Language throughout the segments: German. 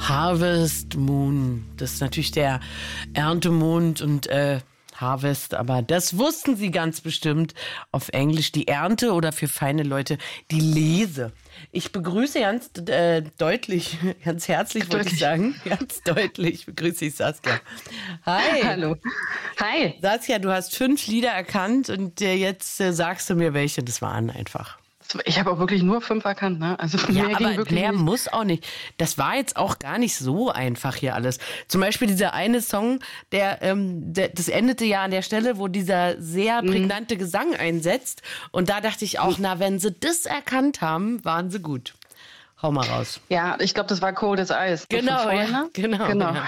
Harvest Moon. Das ist natürlich der Erntemond und Harvest, aber das wussten Sie ganz bestimmt. Auf Englisch die Ernte oder für feine Leute die Lese. Ich begrüße ganz deutlich, ganz herzlich wollte ich sagen, ganz deutlich begrüße ich Saskia. Hi. Hallo. Hi. Saskia, du hast 5 Lieder erkannt und jetzt sagst du mir, welche das waren einfach. Ich habe auch wirklich nur 5 erkannt, ne? Also Ja, mehr aber ging wirklich mehr nicht. muss auch nicht. Das war jetzt auch gar nicht so einfach hier alles. Zum Beispiel dieser eine Song, das endete ja an der Stelle, wo dieser sehr prägnante Gesang einsetzt. Und da dachte ich auch, na, wenn sie das erkannt haben, waren sie gut. Hau mal raus. Ja, ich glaube, das war Cold as Ice. Genau, Von vorhin, ja, ne? genau. Ja.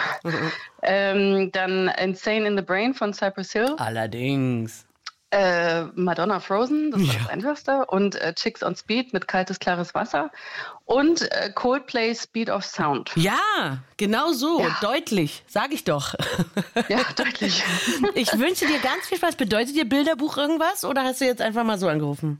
Dann Insane in the Brain von Cypress Hill. Allerdings. Madonna Frozen, das war das Einfachste. Und Chicks on Speed mit Kaltes, klares Wasser. Und Coldplay Speed of Sound. Ja, genau so. Ja. Deutlich, sag ich doch. Ja, deutlich. Ich wünsche dir ganz viel Spaß. Bedeutet dir Bilderbuch irgendwas oder hast du jetzt einfach mal so angerufen?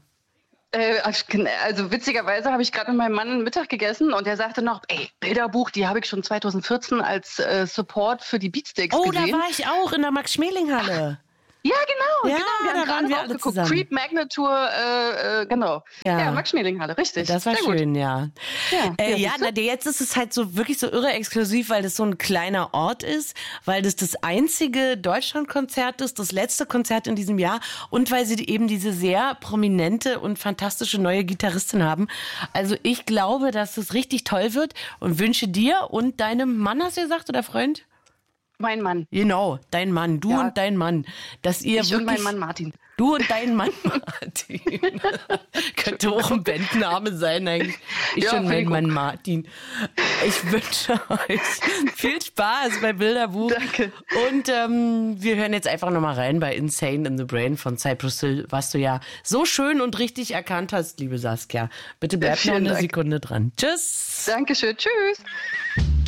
Also witzigerweise habe ich gerade mit meinem Mann Mittag gegessen und der sagte noch, Bilderbuch, die habe ich schon 2014 als Support für die Beatsticks gesehen. Da war ich auch in der Max-Schmeling-Halle. Ja, genau. Ja, genau. da waren wir alle raufgeguckt. zusammen. Creep, Magnatur, genau. Ja. Ja, Max-Schmeling-Halle, richtig. Das war Sehr schön, gut. ja. siehst du? Jetzt ist es halt so wirklich so irre exklusiv, weil das so ein kleiner Ort ist, weil das einzige Deutschlandkonzert ist, das letzte Konzert in diesem Jahr und weil sie eben diese sehr prominente und fantastische neue Gitarristin haben. Also ich glaube, dass es richtig toll wird und wünsche dir und deinem Mann, hast du gesagt, oder Freund? Mein Mann. Genau, dein Mann, du Ja. und dein Mann. Dass ihr Ich wirklich, und mein Mann Martin. Du und dein Mann Martin. Könnte auch ein Bandname sein eigentlich. Ich Ja, und mein Fego. Mann Martin. Ich wünsche euch viel Spaß bei Bilderbuch. Danke. Und wir hören jetzt einfach nochmal rein bei Insane in the Brain von Cypress Hill, was du ja so schön und richtig erkannt hast, liebe Saskia. Bitte bleib noch Vielen eine Dank. Sekunde dran. Tschüss. Dankeschön. Tschüss.